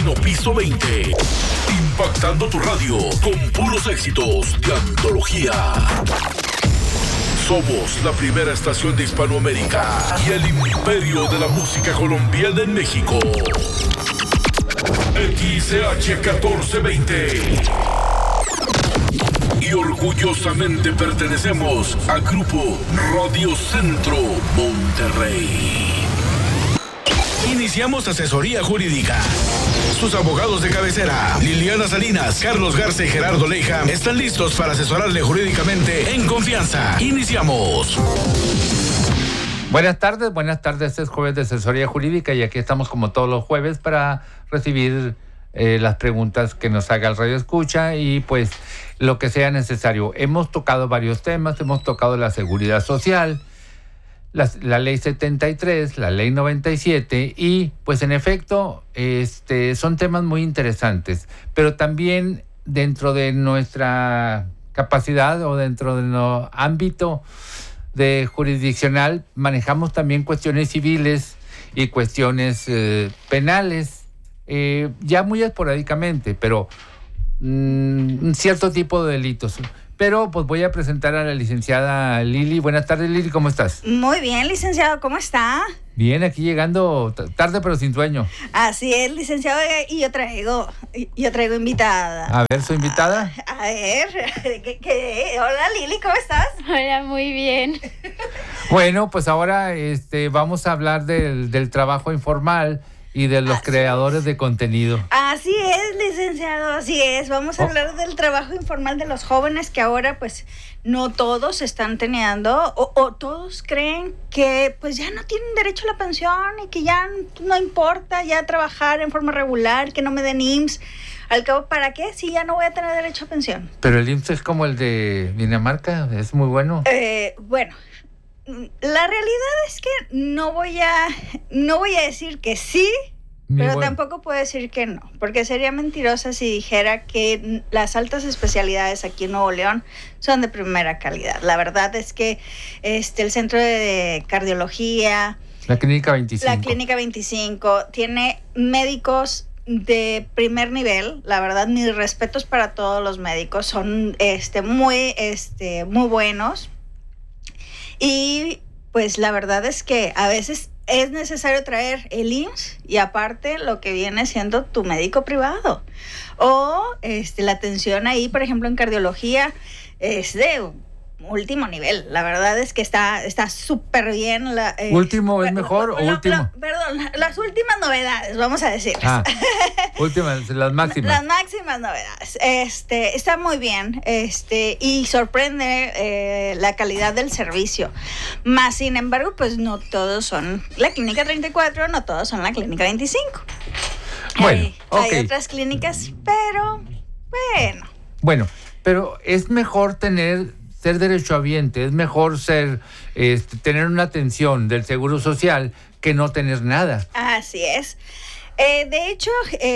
Matutino Piso 20. Impactando tu radio con puros éxitos de antología. Somos la primera estación de Hispanoamérica y el imperio de la música colombiana en México. XCH 1420. Y orgullosamente pertenecemos al grupo Radio Centro Monterrey. Iniciamos asesoría jurídica. Sus abogados de cabecera, Liliana Salinas, Carlos Garza y Gerardo Leija, están listos para asesorarle jurídicamente en confianza. Iniciamos. Buenas tardes, es jueves de asesoría jurídica y aquí estamos como todos los jueves para recibir las preguntas que nos haga el Radio Escucha y pues lo que sea necesario. Hemos tocado varios temas, hemos tocado la seguridad social, la ley 73, la ley 97 y pues en efecto son temas muy interesantes, pero también dentro de nuestra capacidad o dentro de nuestro ámbito de jurisdiccional manejamos también cuestiones civiles y cuestiones penales, ya muy esporádicamente, pero cierto tipo de delitos. Pero pues voy a presentar a la licenciada Lili. Buenas tardes, Lili, ¿cómo estás? Muy bien, licenciado, ¿cómo está? Bien, aquí llegando tarde pero sin sueño. Así es, licenciado, y yo traigo invitada. A ver, ¿su invitada? A ver, hola Lili, ¿cómo estás? Hola, muy bien. Bueno, pues ahora vamos a hablar del trabajo informal y de los creadores de contenido. Así es, licenciado, así es. Vamos a hablar del trabajo informal de los jóvenes que ahora pues no todos están teniendo o todos creen que pues ya no tienen derecho a la pensión y que ya no importa ya trabajar en forma regular, que no me den IMSS. Al cabo, ¿para qué? Si ya no voy a tener derecho a pensión. Pero el IMSS es como el de Dinamarca, es muy bueno. Bueno, la realidad es que no voy a decir que sí, pero tampoco puedo decir que no, porque sería mentirosa si dijera que las altas especialidades aquí en Nuevo León son de primera calidad. La verdad es que el Centro de Cardiología, la Clínica 25 tiene médicos de primer nivel. La verdad, mis respetos para todos los médicos, son muy buenos. Y pues la verdad es que a veces es necesario traer el IMSS y aparte lo que viene siendo tu médico privado. O la atención ahí, por ejemplo, en cardiología es de último nivel. La verdad es que está súper bien. ¿Último es mejor o último? Perdón, las últimas novedades, vamos a decir. Últimas, las máximas. Las máximas novedades. Está muy bien, y sorprende la calidad del servicio. Más sin embargo, pues no todos son la Clínica 34, no todos son la Clínica 25. Bueno, hay otras clínicas, pero bueno. Bueno, pero es mejor ser derechohabiente, es mejor tener una atención del Seguro Social que no tener nada. Así es. De hecho,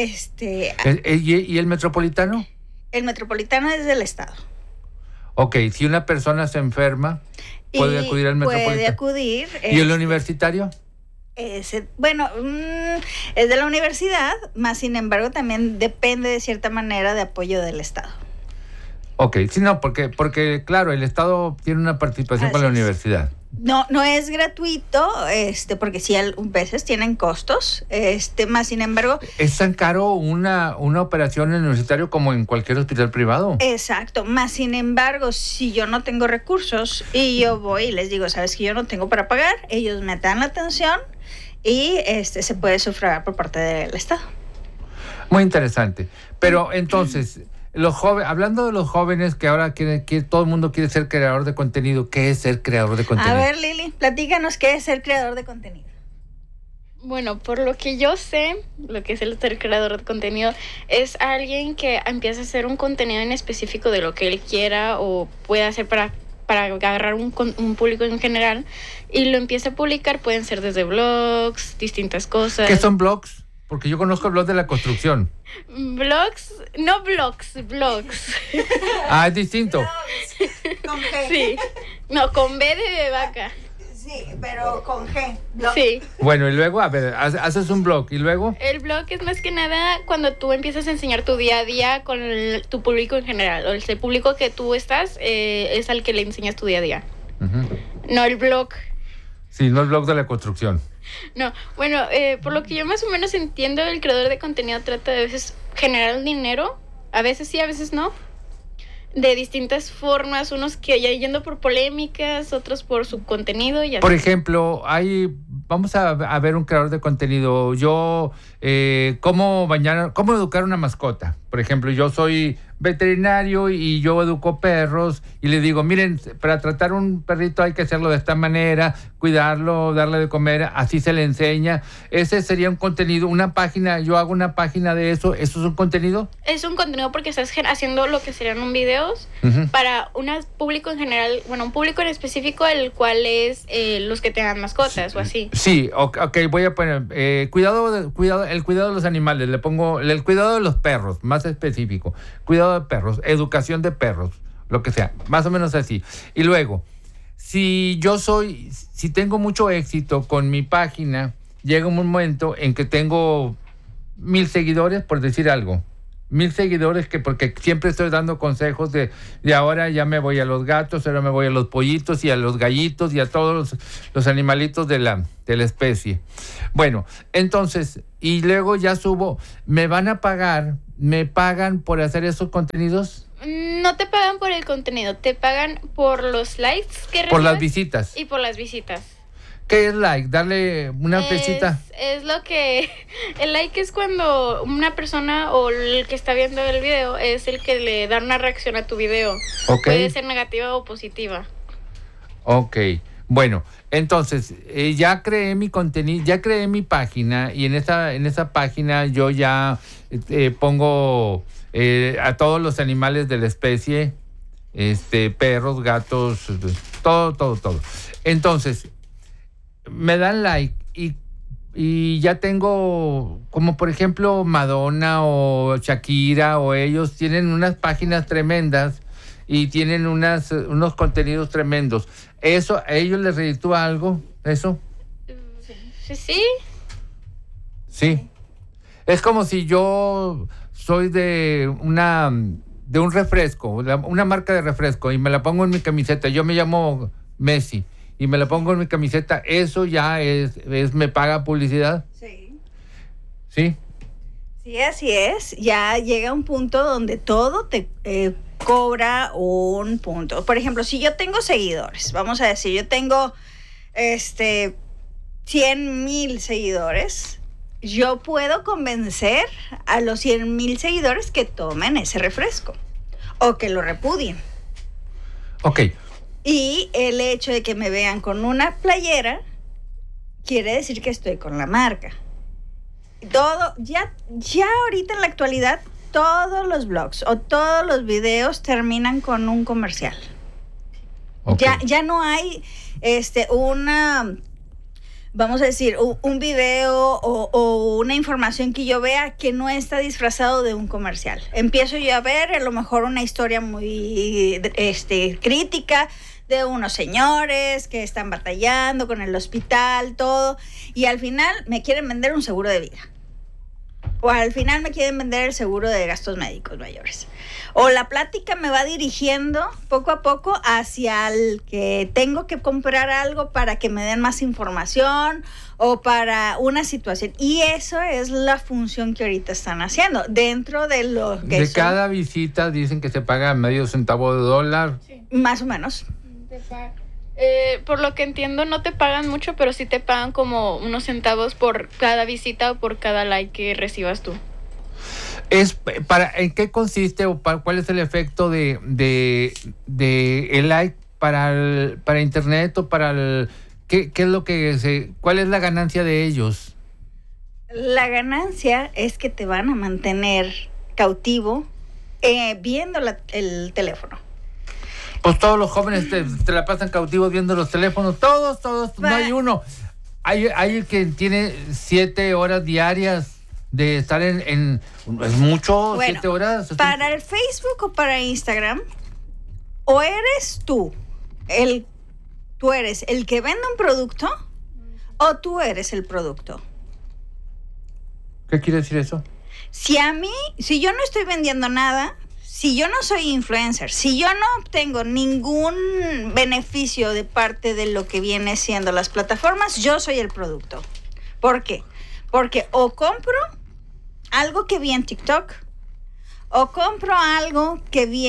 ¿Y el metropolitano? El metropolitano es del Estado. Ok, si una persona se enferma, puede acudir al metropolitano. Puede acudir. ¿Y el universitario? Es de la universidad, más sin embargo también depende de cierta manera de apoyo del Estado. Ok, sí, no, porque claro, el Estado tiene una participación con la universidad. No es gratuito, porque sí, a veces tienen costos, más sin embargo... ¿Es tan caro una operación universitaria como en cualquier hospital privado? Exacto, más sin embargo, si yo no tengo recursos y yo voy y les digo, sabes que yo no tengo para pagar, ellos me dan la atención y se puede sufragar por parte del Estado. Muy interesante, pero entonces... hablando de los jóvenes que ahora todo el mundo quiere ser creador de contenido, ¿qué es ser creador de contenido? A ver, Lili, platícanos qué es ser creador de contenido. Bueno, por lo que yo sé, lo que es el ser creador de contenido es alguien que empieza a hacer un contenido en específico de lo que él quiera o puede hacer para agarrar un público en general y lo empieza a publicar. Pueden ser desde blogs, distintas cosas. ¿Qué son blogs? Porque yo conozco el blog de la construcción. Blogs. Ah, es distinto. Con G. Sí. No, con B de vaca. Sí, pero con G. Blog. Sí. Bueno, y luego, a ver, haces un blog y luego. El blog es más que nada cuando tú empiezas a enseñar tu día a día con tu público en general. O el público que tú estás es al que le enseñas tu día a día. No el blog. Sí, no el blog de la construcción. No, bueno, por lo que yo más o menos entiendo, el creador de contenido trata de a veces generar dinero. A veces sí, a veces no. De distintas formas, unos que ya yendo por polémicas, otros por su contenido y así. Por ejemplo, vamos a ver un creador de contenido. Yo, cómo educar una mascota. Por ejemplo, yo soy veterinario y yo educo perros y le digo, miren, para tratar un perrito hay que hacerlo de esta manera, cuidarlo, darle de comer, así se le enseña. Ese sería un contenido, una página, yo hago una página de eso. ¿Eso es un contenido? Es un contenido porque estás haciendo lo que serían un videos para un público en general, bueno, un público en específico, el cual es los que tengan mascotas o así. Sí, ok, voy a poner el cuidado de los animales, le pongo el cuidado de los perros, más específico, cuidado de perros, educación de perros, lo que sea, más o menos así. Y luego, si tengo mucho éxito con mi página, llega un momento en que tengo 1,000 seguidores, por decir algo. 1,000 seguidores, porque siempre estoy dando consejos de ahora ya me voy a los gatos, ahora me voy a los pollitos y a los gallitos y a todos los animalitos de la especie. Bueno, entonces, y luego ya subo, ¿me pagan por hacer esos contenidos? No te pagan por el contenido, te pagan por los likes que recibes. Por las visitas. Y por las visitas. ¿Qué es like? Darle una flechita. Es lo que... El like es cuando una persona o el que está viendo el video es el que le da una reacción a tu video. Okay. Puede ser negativa o positiva. Ok. Bueno, entonces, ya creé mi contenido, ya creé mi página y en esa página yo ya pongo a todos los animales de la especie, perros, gatos, todo. Entonces, me dan like y ya tengo, como por ejemplo Madonna o Shakira o ellos tienen unas páginas tremendas y tienen unos contenidos tremendos. ¿Eso a ellos les reditúa algo? ¿Eso? Sí. Sí. Es como si yo soy de un refresco, una marca de refresco y me la pongo en mi camiseta. Yo me llamo Messi. Y me la pongo en mi camiseta, ¿eso ya me paga publicidad? Sí. ¿Sí? Sí, así es. Ya llega un punto donde todo te cobra un punto. Por ejemplo, si yo tengo seguidores, vamos a decir, yo tengo 100,000 seguidores, yo puedo convencer a los 100,000 seguidores que tomen ese refresco o que lo repudien. Ok. Y el hecho de que me vean con una playera quiere decir que estoy con la marca. Todo, ya ahorita en la actualidad, todos los blogs o todos los videos terminan con un comercial. Okay. Ya no hay vamos a decir, un video o una información que yo vea que no está disfrazado de un comercial. Empiezo yo a ver a lo mejor una historia muy crítica de unos señores que están batallando con el hospital, todo, y al final me quieren vender un seguro de vida. O al final me quieren vender el seguro de gastos médicos mayores. O la plática me va dirigiendo poco a poco hacia el que tengo que comprar algo para que me den más información o para una situación. Y eso es la función que ahorita están haciendo. Dentro de lo que de cada visita dicen que se paga medio centavo de dólar. Sí. Más o menos. Por lo que entiendo no te pagan mucho, pero sí te pagan como unos centavos por cada visita o por cada like que recibas tú. ¿En qué consiste o cuál es el efecto de el like para internet o qué es lo que cuál es la ganancia de ellos? La ganancia es que te van a mantener cautivo viendo el teléfono. Pues todos los jóvenes te la pasan cautivos viendo los teléfonos, todos, no hay uno. Hay que tiene 7 horas diarias de estar en es mucho, bueno, 7 horas. Para el Facebook o para Instagram, o eres tú el ¿tú eres el que vende un producto o tú eres el producto? ¿Qué quiere decir eso? Si yo no estoy vendiendo nada, si yo no soy influencer, si yo no obtengo ningún beneficio de parte de lo que viene siendo las plataformas, yo soy el producto. ¿Por qué? Porque o compro algo que vi en TikTok, o compro algo que vi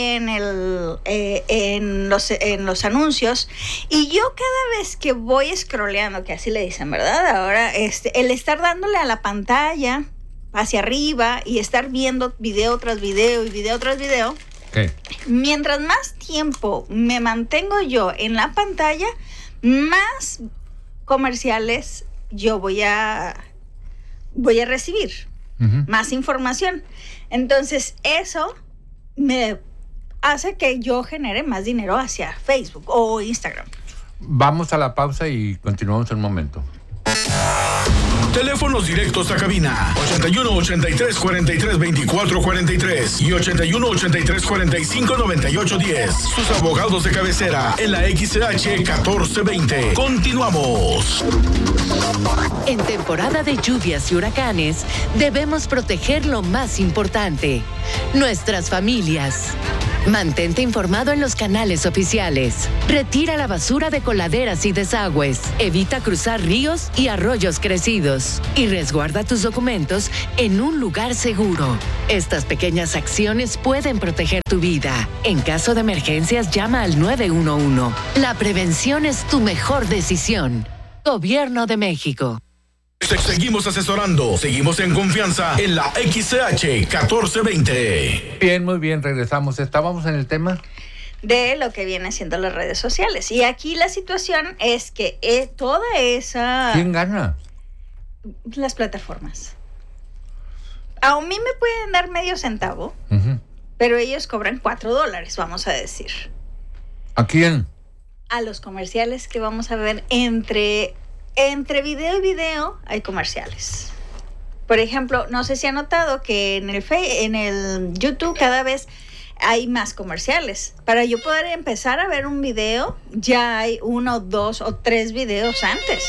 en los anuncios, y yo cada vez que voy scrolleando, que así le dicen, ¿verdad? Ahora, el estar dándole a la pantalla hacia arriba y estar viendo video tras video y video tras video, mientras más tiempo me mantengo yo en la pantalla, más comerciales yo voy a recibir, más información. Entonces eso me hace que yo genere más dinero hacia Facebook o Instagram. Vamos a la pausa y continuamos en un momento. Teléfonos directos a cabina 81 83 43 24 43 y 81 83 45 98 10. Sus abogados de cabecera en la XH 1420. Continuamos. En temporada de lluvias y huracanes, debemos proteger lo más importante: nuestras familias. Mantente informado en los canales oficiales. Retira la basura de coladeras y desagües. Evita cruzar ríos y arroyos crecidos. Y resguarda tus documentos en un lugar seguro. Estas pequeñas acciones pueden proteger tu vida. En caso de emergencias, llama al 911. La prevención es tu mejor decisión. Gobierno de México. Seguimos asesorando, seguimos en confianza en la XH 1420. Bien, muy bien, regresamos. Estábamos en el tema de lo que vienen siendo las redes sociales. Y aquí la situación es que toda esa... ¿Quién gana? Las plataformas. A mí me pueden dar medio centavo, pero ellos cobran $4, vamos a decir. ¿A quién? A los comerciales que vamos a ver entre video y video hay comerciales. Por ejemplo, no sé si ha notado que en el YouTube cada vez hay más comerciales. Para yo poder empezar a ver un video, ya hay 1, 2 o 3 videos antes.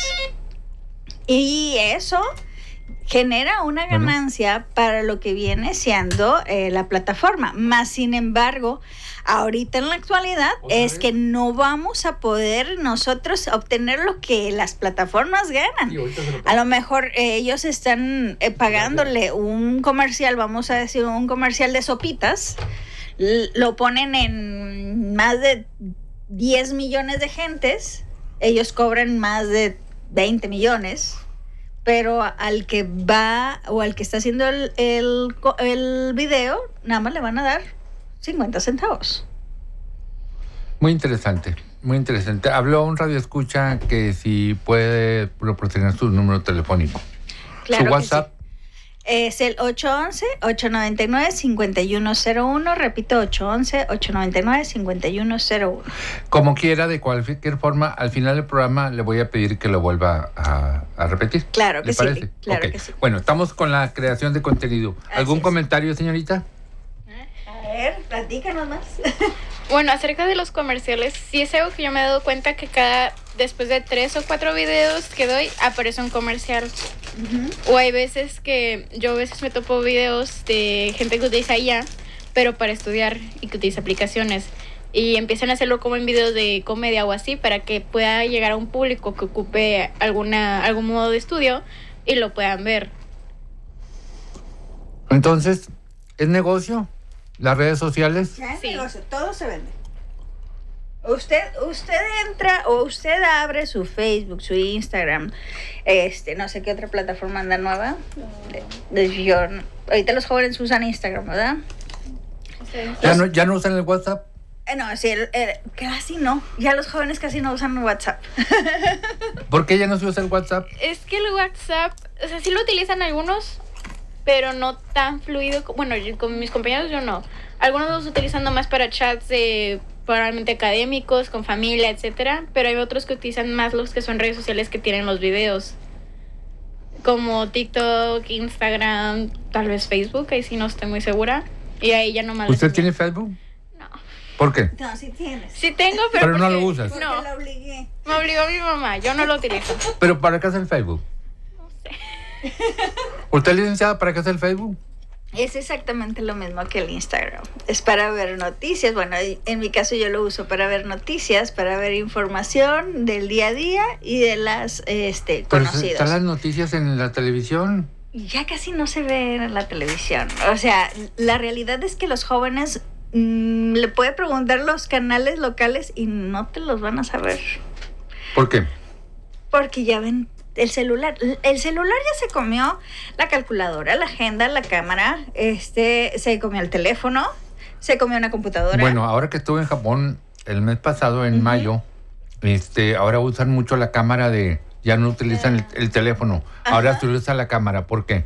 Y eso genera una ganancia para lo que viene siendo la plataforma. Más sin embargo, ahorita en la actualidad es que no vamos a poder nosotros obtener lo que las plataformas ganan. A lo mejor ellos están pagándole un comercial, vamos a decir un comercial de sopitas, lo ponen en más de 10 millones de gentes, ellos cobran más de 20 millones. Pero al que va o al que está haciendo el video, nada más le van a dar 50 centavos. Muy interesante, muy interesante. Habló un radioescucha que si puede proporcionar su número telefónico. Claro. Su WhatsApp. Sí. Es el 811-899-5101. Repito, 811-899-5101. Como quiera, de cualquier forma, al final del programa le voy a pedir que lo vuelva a repetir. Claro que ¿Le parece? sí. Claro okay. que sí. Bueno, estamos con la creación de contenido. ¿Algún comentario, señorita? A ver, platícanos más. Bueno, acerca de los comerciales, sí es algo que yo me he dado cuenta que después de 3 o 4 videos que doy, aparece un comercial. O hay veces que yo me topo videos de gente que utiliza IA, pero para estudiar y que utiliza aplicaciones. Y empiezan a hacerlo como en videos de comedia o así, para que pueda llegar a un público que ocupe algún modo de estudio y lo puedan ver. Entonces, ¿es negocio? ¿Las redes sociales? Ya es negocio, todo se vende. Usted entra o usted abre su Facebook, su Instagram, no sé qué otra plataforma anda nueva. Ahorita los jóvenes usan Instagram, ¿verdad? ¿Ya no usan el WhatsApp? No, sí, casi no. Ya los jóvenes casi no usan WhatsApp. ¿Por qué ya no se usa el WhatsApp? Es que el WhatsApp, o sea, sí lo utilizan algunos, pero no tan fluido. Bueno, con mis compañeros yo no. Algunos los utilizan más para chats probablemente académicos, con familia, etcétera, pero hay otros que utilizan más los que son redes sociales que tienen los videos, como TikTok, Instagram, tal vez Facebook, ahí sí no estoy muy segura, y ahí ya nomás. ¿Usted tiene Facebook? No. ¿Por qué? No, sí tienes. Sí tengo, Pero no porque- lo usas. Porque No, la obligué. me obligó mi mamá, yo no lo utilizo. ¿Pero para qué es el Facebook? No sé. ¿Usted es licenciada para qué es el Facebook? Es exactamente lo mismo que el Instagram. Es para ver noticias. Bueno, en mi caso yo lo uso para ver noticias, para ver información del día a día y de las Pero conocidos. ¿están las noticias en la televisión? Ya casi no se ve en la televisión. O sea, la realidad es que los jóvenes le puede preguntar los canales locales y no te los van a saber. ¿Por qué? Porque ya ven el celular. El celular ya se comió la calculadora, la agenda, la cámara, se comió el teléfono, se comió una computadora. Bueno, ahora que estuve en Japón el mes pasado, en mayo, ahora usan mucho la cámara ya no utilizan el teléfono, ahora se usa la cámara. ¿Por qué?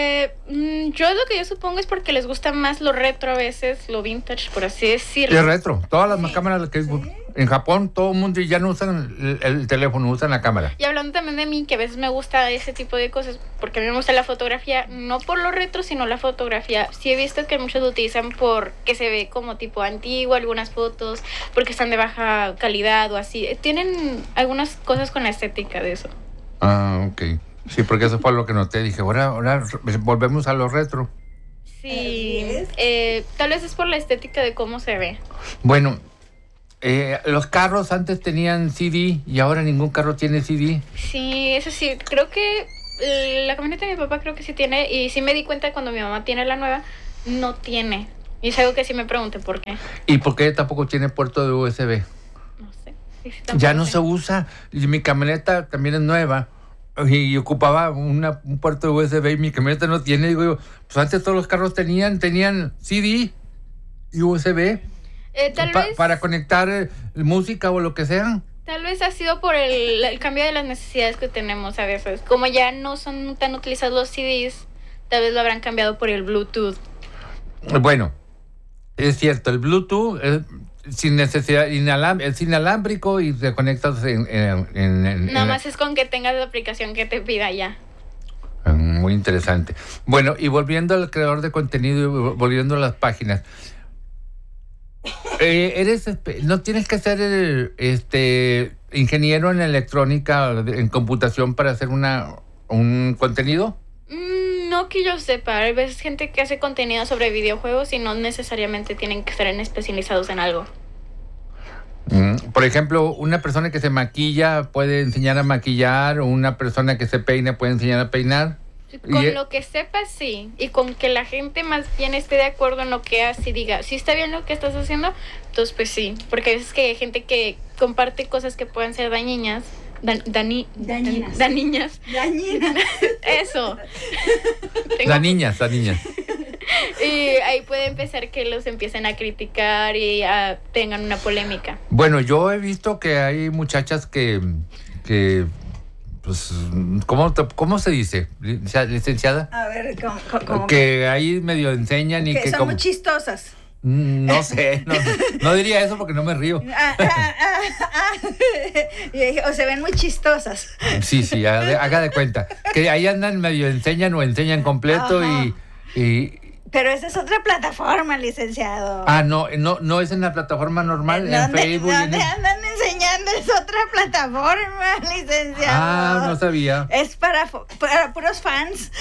Yo lo que yo supongo es porque les gusta más lo retro a veces, lo vintage, por así decirlo. Es retro. Todas las cámaras que en Japón, todo el mundo ya no usan el teléfono, usan la cámara. Y hablando también de mí, que a veces me gusta ese tipo de cosas, porque a mí me gusta la fotografía, no por lo retro, sino la fotografía. Sí he visto que muchos lo utilizan porque se ve como tipo antiguo, algunas fotos, porque están de baja calidad o así. Tienen algunas cosas con la estética de eso. Ah, ok. Sí, porque eso fue lo que noté. Dije, ahora volvemos a lo retro. Sí, tal vez es por la estética de cómo se ve. Bueno, los carros antes tenían CD y ahora ningún carro tiene CD. Sí, eso sí, creo que la camioneta de mi papá creo que sí tiene, y sí me di cuenta cuando mi mamá tiene la nueva, no tiene. Y es algo que sí me pregunté por qué. ¿Y por qué tampoco tiene puerto de USB? No sé. Sí, Ya no sé. se usa. Y mi camioneta también es nueva. Y ocupaba un puerto de USB y mi camioneta no tiene. Digo yo, pues antes todos los carros tenían CD y USB Tal vez para conectar música o lo que sea. Tal vez ha sido por el cambio de las necesidades que tenemos a veces. Como ya no son tan utilizados los CDs, tal vez lo habrán cambiado por el Bluetooth. Bueno, es cierto, el Bluetooth es sin necesidad, es inalámbrico y te conectas Nada más es con que tengas la aplicación que te pida ya. Muy interesante. Bueno, y volviendo al creador de contenido y volviendo a las páginas. No tienes que ser ingeniero en electrónica, en computación para hacer un contenido. No que yo sepa, hay veces gente que hace contenido sobre videojuegos y no necesariamente tienen que estar especializados en algo. Por ejemplo, una persona que se maquilla puede enseñar a maquillar, o una persona que se peina puede enseñar a peinar. Con lo que sepas, sí. Y con que la gente más bien esté de acuerdo en lo que hace y diga, si está bien lo que estás haciendo, entonces pues sí. Porque a veces que hay gente que comparte cosas que pueden ser dañinas. Dañinas. Dañinas. Eso. Dañinas. Y ahí puede empezar que los empiecen a criticar y tengan una polémica. Bueno, yo he visto que hay muchachas que pues, ¿cómo se dice, licenciada? A ver, ¿cómo? Que ahí medio enseñan y Que que son muy chistosas. No sé, no diría eso porque no me río. Y dije, o se ven muy chistosas. Sí, haga de cuenta. Que ahí andan medio enseñan o enseñan completo. Ajá. y Pero esa es otra plataforma, licenciado. No es en la plataforma normal, en Facebook. ¿Dónde andan enseñando? Es otra plataforma, licenciado. No sabía. Es para puros fans.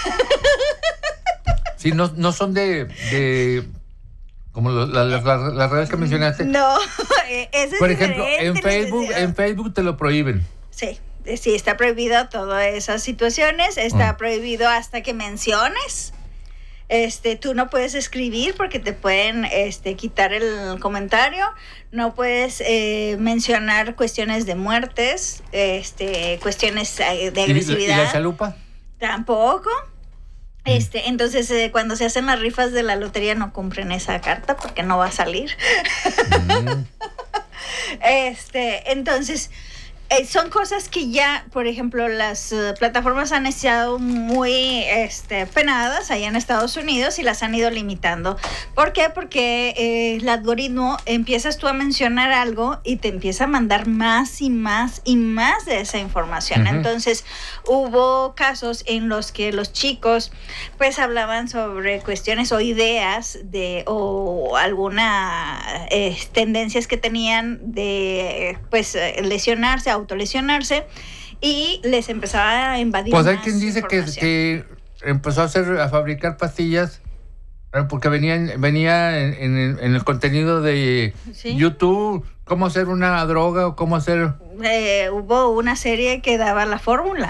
Sí, no son de como las redes que mencionaste. No, eso es Por ejemplo, diferente, en Facebook te lo prohíben. Sí, está prohibido todas esas situaciones. Está prohibido hasta que menciones. Tú no puedes escribir porque te pueden quitar el comentario. No puedes mencionar cuestiones de muertes, cuestiones de agresividad. ¿Y la chalupa? Tampoco. Entonces, cuando se hacen las rifas de la lotería, no compren esa carta porque no va a salir. Entonces, Son cosas que ya, por ejemplo, las plataformas han estado muy penadas allá en Estados Unidos y las han ido limitando. ¿Por qué? Porque el algoritmo, empiezas tú a mencionar algo y te empieza a mandar más y más y más de esa información. Uh-huh. Entonces, hubo casos en los que los chicos pues hablaban sobre cuestiones o ideas o alguna tendencias que tenían de pues lesionarse, autolesionarse, y les empezaba a invadir. Pues hay quien dice que empezó a fabricar pastillas porque venía en el contenido de YouTube, cómo hacer una droga o cómo hacer... Hubo una serie que daba la fórmula.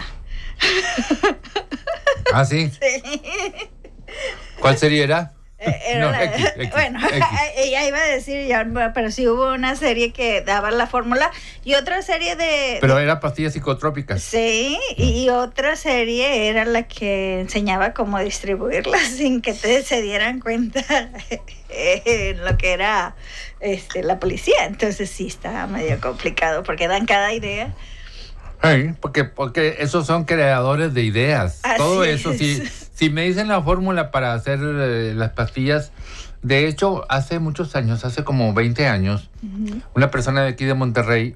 ¿Ah, sí? Sí. ¿Cuál serie era? Bueno, ella iba a decir ya, pero sí hubo una serie que daba la fórmula y otra serie pero era pastillas psicotrópicas. Sí, y otra serie era la que enseñaba cómo distribuirlas sin que se dieran cuenta en lo que era la policía. Entonces sí está medio complicado porque dan cada idea. Sí, porque esos son creadores de ideas. Así todo eso, si me dicen la fórmula para hacer las pastillas, de hecho, hace muchos años, hace como 20 años, uh-huh, una persona de aquí de Monterrey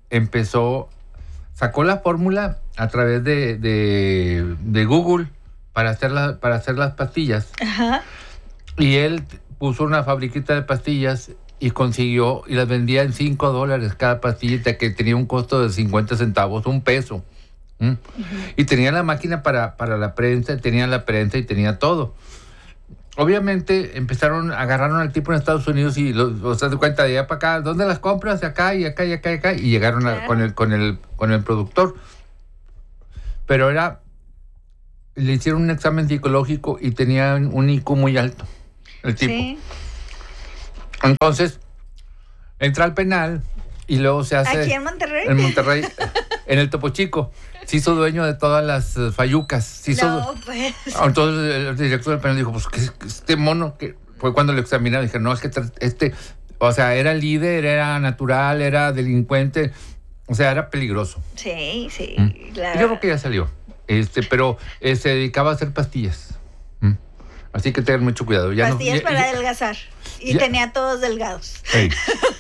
sacó la fórmula a través de Google para hacer las pastillas. Uh-huh. Y él puso una fabriquita de pastillas y consiguió, y las vendía en $5 cada pastillita, que tenía un costo de 50 centavos, $1. Uh-huh. Y tenía la máquina para la prensa, tenía la prensa y tenía todo. Obviamente agarraron al tipo en Estados Unidos y los das de cuenta de allá para acá, ¿dónde las compras? Acá y acá y acá y acá, y llegaron con el productor. Pero le hicieron un examen psicológico y tenía un IQ muy alto, el tipo. Sí. Entonces, entra al penal y luego se hace... ¿Aquí en Monterrey? En Monterrey, en el Topo Chico. Se hizo dueño de todas las fayucas. Pues... Entonces el director del penal dijo, pues que este mono, que fue cuando lo examinaron, dije, no, es que o sea, era líder, era natural, era delincuente, o sea, era peligroso. Sí. Yo creo que ya salió, pero se dedicaba a hacer pastillas. Así que tengan mucho cuidado. Pastillas para adelgazar. Y tenía todos delgados. Hey.